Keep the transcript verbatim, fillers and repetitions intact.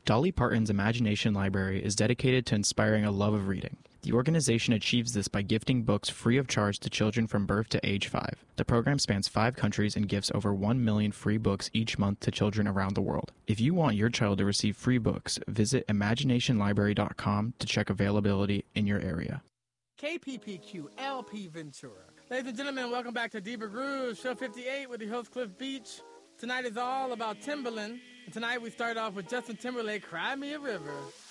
Dolly Parton's Imagination Library is dedicated to inspiring a love of reading. The organization achieves this by gifting books free of charge to children from birth to age five. The program spans five countries and gives over one million free books each month to children around the world. If you want your child to receive free books, visit imagination library dot com to check availability in your area. K P P Q L P Ventura. Ladies and gentlemen, welcome back to Deeper Grooves, show fifty-eight with your host Cliff Beach. Tonight is all about Timbaland, and tonight we start off with Justin Timberlake, Cry Me a River.